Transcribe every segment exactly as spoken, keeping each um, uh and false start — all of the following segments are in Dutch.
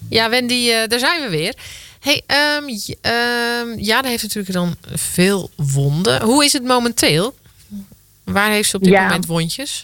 Ja, Wendy, uh, daar zijn we weer. Hey, um, um, Jade heeft natuurlijk dan veel wonden. Hoe is het momenteel? Waar heeft ze op dit ja. moment wondjes?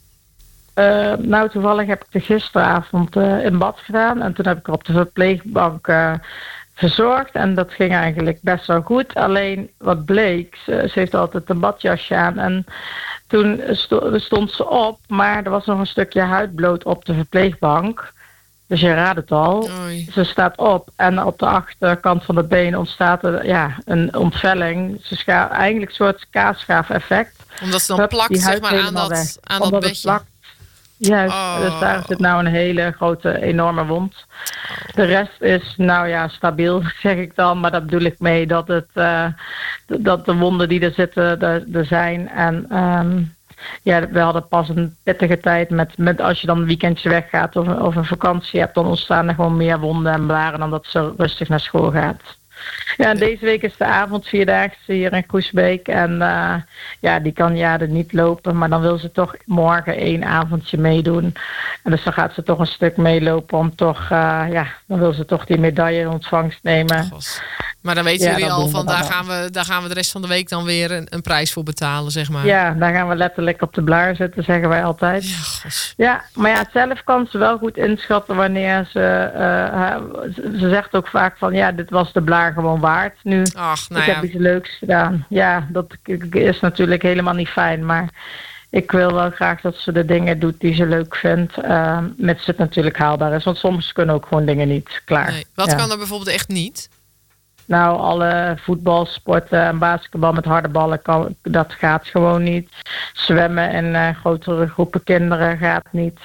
Uh, nou, toevallig heb ik er gisteravond uh, in bad gedaan. En toen heb ik er op de verpleegbank uh, verzorgd. En dat ging eigenlijk best wel goed. Alleen wat bleek, ze, ze heeft altijd een badjasje aan. En toen stond ze op, maar er was nog een stukje huid bloot op de verpleegbank. Dus je raadt het al. Oei. Ze staat op en op de achterkant van de been ontstaat er ja, een ontvelling. Ze scha- eigenlijk een soort kaasschaaf-effect. Omdat ze dan Hup, plakt zeg maar, aan dat, aan dat bedje. Juist, oh. Dus daar zit nou een hele grote, enorme wond. De rest is, nou ja, stabiel, zeg ik dan. Maar daar bedoel ik mee dat, het, uh, dat de wonden die er zitten, er, er zijn. En um, ja, we hadden pas een pittige tijd met, met als je dan een weekendje weggaat of, of een vakantie hebt, dan ontstaan er gewoon meer wonden en blaren dan dat ze rustig naar school gaat. Ja, en deze week is de avondvierdaagse hier in Groesbeek. En uh, ja, die kan Jade niet lopen. Maar dan wil ze toch morgen één avondje meedoen. En dus dan gaat ze toch een stuk meelopen om toch... Uh, ja, dan wil ze toch die medaille in ontvangst nemen. Gosh. Maar dan weten ja, jullie al van daar gaan, we, daar gaan we de rest van de week dan weer een, een prijs voor betalen, zeg maar. Ja, daar gaan we letterlijk op de blaar zitten, zeggen wij altijd. Ja, gosh. Ja, maar ja, zelf kan ze wel goed inschatten wanneer ze... Uh, ze zegt ook vaak van, ja, dit was de blaar gewoon waard nu. Ach, nou ik ja. heb iets leuks gedaan. Ja, dat is natuurlijk helemaal niet fijn, maar... Ik wil wel graag dat ze de dingen doet die ze leuk vindt. Uh, mits het natuurlijk haalbaar is. Want soms kunnen ook gewoon dingen niet. Klaar. Nee. Wat ja. kan er bijvoorbeeld echt niet? Nou, alle voetbalsporten en basketbal met harde ballen, kan, dat gaat gewoon niet. Zwemmen in uh, grotere groepen kinderen gaat niet.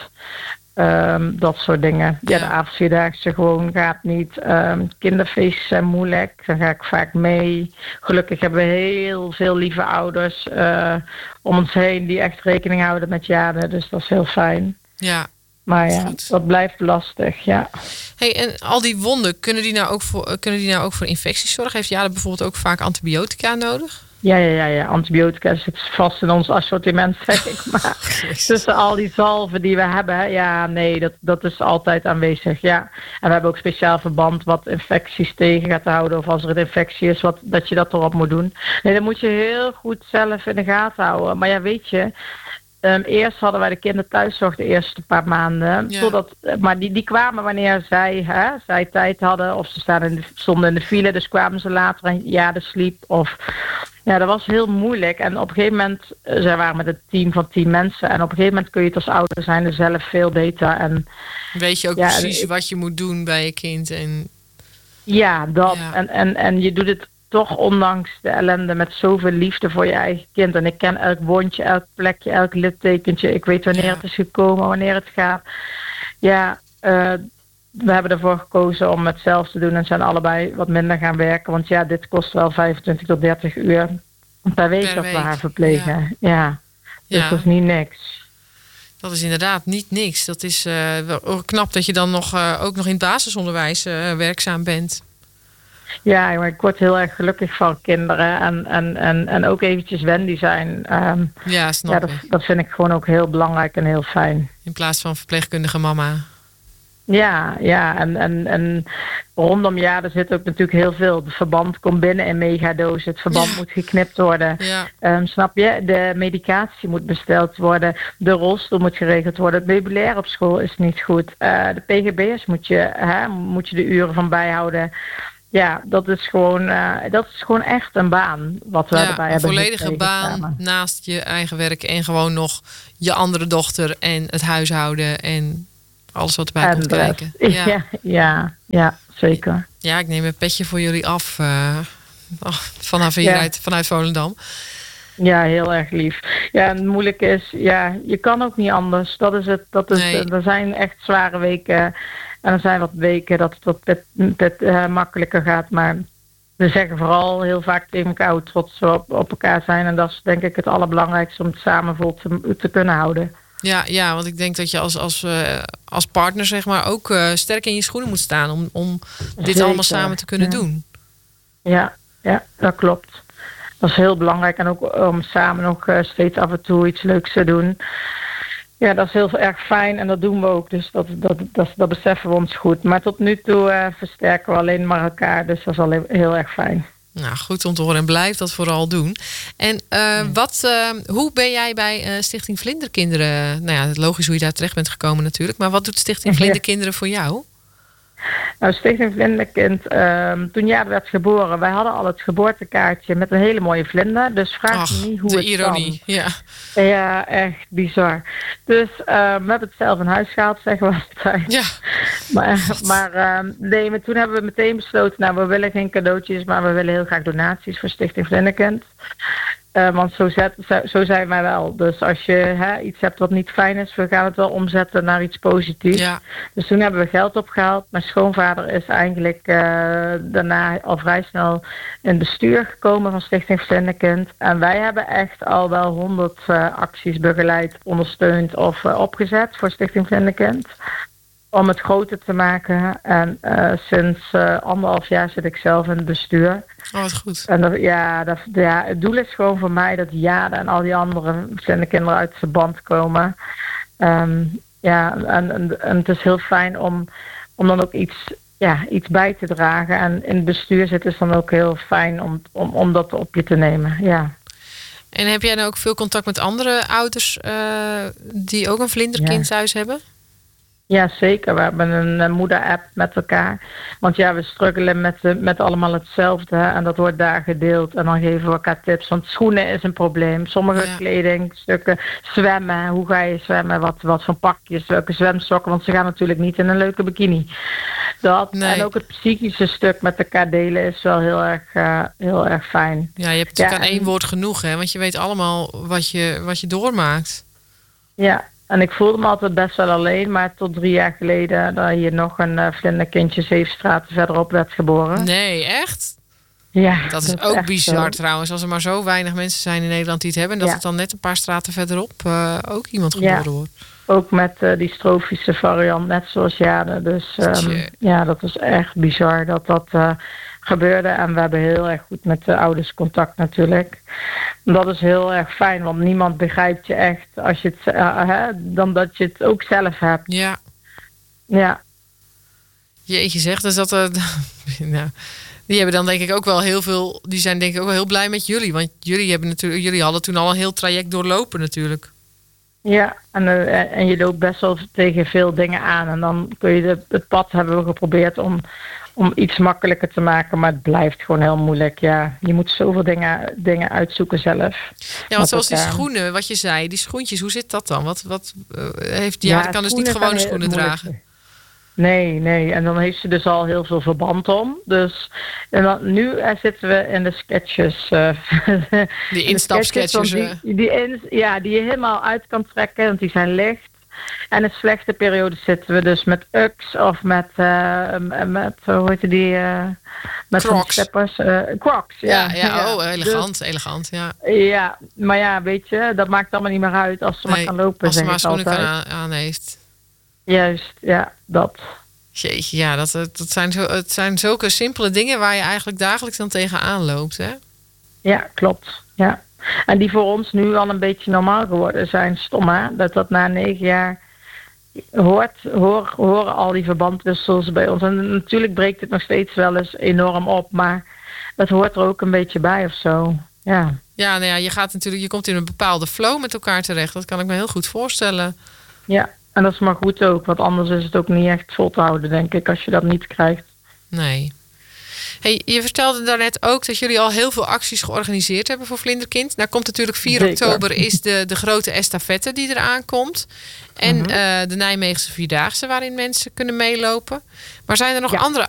Um, dat soort dingen. Ja, ja de avondvierdaagse gewoon gaat niet. Um, kinderfeestjes zijn moeilijk. Daar ga ik vaak mee. Gelukkig hebben we heel veel lieve ouders uh, om ons heen die echt rekening houden met Jade. Dus dat is heel fijn. Ja. Maar ja, goed. Dat blijft lastig, ja. Hey, en al die wonden, kunnen die nou ook voor, kunnen die nou ook voor infecties zorgen? Heeft Jade bijvoorbeeld ook vaak antibiotica nodig? Ja, ja, ja, ja. Antibiotica zit vast in ons assortiment, zeg ik maar. Tussen al die zalven die we hebben, ja, nee, dat, dat is altijd aanwezig, ja. En we hebben ook speciaal verband wat infecties tegen gaat houden. Of als er een infectie is, wat, dat je dat erop moet doen. Nee, dat moet je heel goed zelf in de gaten houden. Maar ja, weet je... Um, eerst hadden wij de kinderthuiszorg de eerste paar maanden. Ja. Totdat, maar die, die kwamen wanneer zij, hè, zij tijd hadden. Of ze staan in de, stonden in de file. Dus kwamen ze later en ja, de sliep. Of, ja, dat was heel moeilijk. En op een gegeven moment, uh, zij waren met een team van tien mensen. En op een gegeven moment kun je het als ouder zijn er zelf veel beter. En, weet je ook ja, precies ik, wat je moet doen bij je kind. En... Ja, dat. Ja. En, en, en je doet het toch ondanks de ellende met zoveel liefde voor je eigen kind. En ik ken elk wondje, elk plekje, elk littekentje. Ik weet wanneer ja. het is gekomen, wanneer het gaat. Ja, uh, we hebben ervoor gekozen om het zelf te doen en zijn allebei wat minder gaan werken. Want ja, dit kost wel vijfentwintig tot dertig uur per week per dat week. we haar verplegen. Ja, ja. Dus ja. dat is niet niks. Dat is inderdaad niet niks. Dat is uh, wel knap dat je dan nog, uh, ook nog in het basisonderwijs uh, werkzaam bent. Ja, maar ik word heel erg gelukkig van kinderen en, en, en, en ook eventjes Wendy zijn. Um, ja, snap ja, dat, dat vind ik gewoon ook heel belangrijk en heel fijn. In plaats van verpleegkundige mama. Ja, ja. En, en, en rondom Jade zit ook natuurlijk heel veel. Het verband komt binnen in megadozen. Het verband ja. moet geknipt worden. Ja. Um, snap je? De medicatie moet besteld worden. De rolstoel moet geregeld worden. Het meubilair op school is niet goed. Uh, de P G B'ers moet je, hè, moet je de uren van bijhouden. Ja, dat is gewoon, uh, dat is gewoon echt een baan wat we ja, erbij een hebben. Een volledige baan samen. Naast je eigen werk en gewoon nog je andere dochter en het huishouden en alles wat erbij en komt kijken. Ja. Ja, ja, ja, zeker. Ja, ik neem een petje voor jullie af uh, vanaf hieruit, ja. vanuit Volendam. Ja, heel erg lief. Ja, en het moeilijke is, ja, je kan ook niet anders. Dat is het. Dat is, nee. Er zijn echt zware weken. En er zijn wat weken dat het wat pet, pet, uh, makkelijker gaat. Maar we zeggen vooral heel vaak tegen elkaar hoe trots we op, op elkaar zijn. En dat is denk ik het allerbelangrijkste om het samen vol te, te kunnen houden. Ja, ja, want ik denk dat je als, als, uh, als partner zeg maar ook uh, sterk in je schoenen moet staan. Om, om dit Zeker. allemaal samen te kunnen ja. doen. Ja, ja, dat klopt. Dat is heel belangrijk. En ook om samen nog uh, steeds af en toe iets leuks te doen. Ja, dat is heel erg fijn en dat doen we ook. Dus dat, dat, dat, dat beseffen we ons goed. Maar tot nu toe uh, versterken we alleen maar elkaar. Dus dat is al heel erg fijn. Nou, goed om te horen en blijf dat vooral doen. En uh, ja. wat, uh, hoe ben jij bij uh, Stichting Vlinderkinderen... Nou ja, het is logisch hoe je daar terecht bent gekomen natuurlijk. Maar wat doet Stichting Vlinderkinderen voor jou? Nou, Stichting Vlinderkind, uh, toen Jade werd geboren... wij hadden al het geboortekaartje met een hele mooie vlinder. Dus vraag Ach, me niet hoe de het ironie, kan. ja. Ja, echt bizar. Dus uh, we hebben het zelf in huis gehaald, zeggen we altijd. Ja. Maar, maar uh, nee, maar toen hebben we meteen besloten... nou, we willen geen cadeautjes, maar we willen heel graag donaties... voor Stichting Vlinderkind. Uh, want zo, zet, zo, zo zijn wij wel. Dus als je hè, iets hebt wat niet fijn is... we gaan het wel omzetten naar iets positiefs. Ja. Dus toen hebben we geld opgehaald. Mijn schoonvader is eigenlijk uh, daarna al vrij snel... in het bestuur gekomen van Stichting Vlinderkind. En wij hebben echt al wel honderd uh, acties begeleid... ondersteund of uh, opgezet voor Stichting Vlinderkind... om het groter te maken. En uh, sinds uh, anderhalf jaar zit ik zelf in het bestuur. Oh, wat goed. En dat, ja, dat, ja, het doel is gewoon voor mij dat Jade en al die andere vlinderkinderen uit het verband komen. Um, ja, en, en, en het is heel fijn om, om dan ook iets, ja, iets bij te dragen. En in het bestuur zitten is dan ook heel fijn om, om, om dat op je te nemen, ja. En heb jij nou ook veel contact met andere ouders uh, die ook een vlinderkind ja. thuis hebben? Ja, zeker. We hebben een, een moeder-app met elkaar. Want ja, we struggelen met, met allemaal hetzelfde. Hè? En dat wordt daar gedeeld. En dan geven we elkaar tips. Want schoenen is een probleem. Sommige ja. kledingstukken. Zwemmen. Hoe ga je zwemmen? Wat, wat voor pakjes? Welke zwemsokken? Want ze gaan natuurlijk niet in een leuke bikini. Dat. Nee. En ook het psychische stuk met elkaar delen is wel heel erg, uh, heel erg fijn. Ja, je hebt natuurlijk ja, aan één woord genoeg. Hè? Want je weet allemaal wat je, wat je doormaakt. Ja. En ik voelde me altijd best wel alleen, maar tot drie jaar geleden... dat hier nog een uh, vlinderkindje zeven straten verderop werd geboren. Nee, echt? Ja. Dat is dat ook bizar zo. Trouwens. Als er maar zo weinig mensen zijn in Nederland die het hebben... en dat ja. het dan net een paar straten verderop uh, ook iemand geboren ja. wordt. Ook met uh, die strofische variant, net zoals Jade. Dus um, ja, dat is echt bizar dat dat uh, gebeurde. En we hebben heel erg goed met de ouders contact natuurlijk. Dat is heel erg fijn, want niemand begrijpt je echt als je het, uh, hè, dan dat je het ook zelf hebt. Ja. Ja. Jeetje zeg, dus dat... Uh, nou, die hebben dan denk ik ook wel heel veel... Die zijn denk ik ook wel heel blij met jullie. Want jullie, hebben natuurlijk, jullie hadden toen al een heel traject doorlopen natuurlijk. Ja, en, uh, en je loopt best wel tegen veel dingen aan. En dan kun je de, het pad hebben we geprobeerd om... om iets makkelijker te maken, maar het blijft gewoon heel moeilijk. Ja, je moet zoveel dingen, dingen uitzoeken zelf. Ja, want zoals die schoenen, wat je zei, die schoentjes, hoe zit dat dan? Wat, wat uh, heeft ja, ja kan dus niet gewone schoenen dragen. Nee, nee. En dan heeft ze dus al heel veel verband om. Dus en dan, nu uh, zitten we in de sketches. Uh, die instapsketches. Die, die in, ja, die je helemaal uit kan trekken, want die zijn licht. En in slechte periode zitten we dus met Ux of met, uh, met hoe heet die? Uh, met Crocs. Steppers, uh, Crocs, ja. Ja, ja, oh, elegant, dus, elegant, ja. Ja, maar ja, weet je, dat maakt allemaal niet meer uit als ze nee, maar kan lopen. Als ze maar schoenen kan aan, aan heeft. Juist, ja, dat. Jeetje, ja, dat, dat zijn zo, het zijn zulke simpele dingen waar je eigenlijk dagelijks dan tegenaan loopt, hè? Ja, klopt, ja. En die voor ons nu al een beetje normaal geworden zijn. Stom, hè? Dat dat na negen jaar hoort, hoor, horen al die verbandwissels bij ons. En natuurlijk breekt het nog steeds wel eens enorm op. Maar dat hoort er ook een beetje bij of zo. Ja, ja, nou ja, je gaat natuurlijk, je komt in een bepaalde flow met elkaar terecht. Dat kan ik me heel goed voorstellen. Ja, en dat is maar goed ook. Want anders is het ook niet echt vol te houden, denk ik, als je dat niet krijgt. Nee. Hey, je vertelde daarnet ook dat jullie al heel veel acties georganiseerd hebben voor Vlinderkind. Nou komt natuurlijk vier oktober is de, de grote estafette die eraan komt. En uh-huh. uh, de Nijmeegse Vierdaagse waarin mensen kunnen meelopen. Maar zijn er nog ja. andere